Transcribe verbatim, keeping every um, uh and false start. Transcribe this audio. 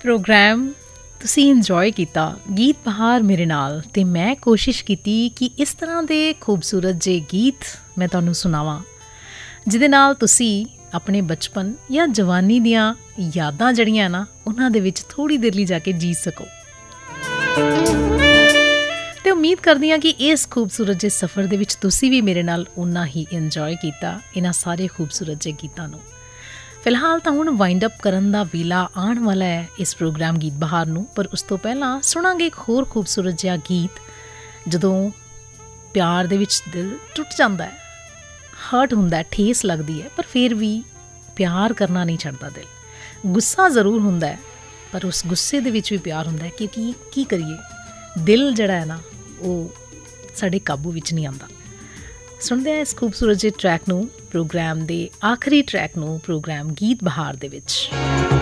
Programme ਤੁਸੀਂ enjoy ਕੀਤਾ ਗੀਤ ਬਹਾਰ ਮੇਰੇ ਨਾਲ, ਅਤੇ ਮੈਂ ਕੋਸ਼ਿਸ਼ ਕੀਤੀ ਕਿ ਇਸ ਤਰ੍ਹਾਂ ਦੇ ਖੂਬਸੂਰਤ ਜਿਹੇ ਗੀਤ ਮੈਂ ਤੁਹਾਨੂੰ ਸੁਣਾਵਾਂ ਜਿਹਦੇ ਨਾਲ ਤੁਸੀਂ ਆਪਣੇ ਬਚਪਨ ਜਾਂ ਜਵਾਨੀ ਦੀਆਂ ਯਾਦਾਂ ਜਿਹੜੀਆਂ ਨਾ ਉਹਨਾਂ ਦੇ ਵਿੱਚ ਥੋੜ੍ਹੀ ਦੇਰ ਲਈ ਜਾ ਕੇ ਜੀ ਸਕੋ। ਅਤੇ ਉਮੀਦ ਕਰਦੀ ਹਾਂ ਕਿ ਇਸ ਖੂਬਸੂਰਤ ਜਿਹੇ ਸਫ਼ਰ ਦੇ ਵਿੱਚ ਤੁਸੀਂ ਵੀ ਮੇਰੇ ਨਾਲ ਓਨਾ ਹੀ ਇੰਜੋਏ ਕੀਤਾ ਇਹਨਾਂ ਸਾਰੇ ਖੂਬਸੂਰਤ ਜਿਹੇ ਗੀਤਾਂ ਨੂੰ। ਫਿਲਹਾਲ ਤਾਂ ਹੁਣ ਵਾਈਂਡ ਅਪ ਕਰਨ ਦਾ ਵੇਲਾ ਆਉਣ ਵਾਲਾ ਹੈ ਇਸ ਪ੍ਰੋਗਰਾਮ ਗੀਤ ਬਹਾਰ ਨੂੰ, ਪਰ ਉਸ ਤੋਂ ਪਹਿਲਾਂ ਸੁਣਾਂਗੇ ਇੱਕ ਹੋਰ ਖੂਬਸੂਰਤ ਜਿਹਾ ਗੀਤ ਜਦੋਂ ਪਿਆਰ ਦੇ ਵਿੱਚ ਦਿਲ ਟੁੱਟ ਜਾਂਦਾ ਹੈ, ਹਰਟ ਹੁੰਦਾ, ਠੇਸ ਲੱਗਦੀ ਹੈ, ਪਰ ਫਿਰ ਵੀ ਪਿਆਰ ਕਰਨਾ ਨਹੀਂ ਛੱਡਦਾ ਦਿਲ। ਗੁੱਸਾ ਜ਼ਰੂਰ ਹੁੰਦਾ ਹੈ ਪਰ ਉਸ ਗੁੱਸੇ ਦੇ ਵਿੱਚ ਵੀ ਪਿਆਰ ਹੁੰਦਾ ਹੈ, ਕਿਉਂਕਿ ਕੀ ਕਰੀਏ ਦਿਲ ਜਿਹੜਾ ਹੈ ਨਾ ਉਹ ਸਾਡੇ ਕਾਬੂ ਵਿੱਚ ਨਹੀਂ ਆਉਂਦਾ। ਸੁਣਦੇ ਹਾਂ ਇਸ ਖੂਬਸੂਰਤ ਜਿਹੇ ਟਰੈਕ ਨੂੰ, ਪ੍ਰੋਗਰਾਮ ਦੇ ਆਖਰੀ ਟਰੈਕ ਨੂੰ, ਪ੍ਰੋਗਰਾਮ ਗੀਤ ਬਹਾਰ ਦੇ ਵਿੱਚ।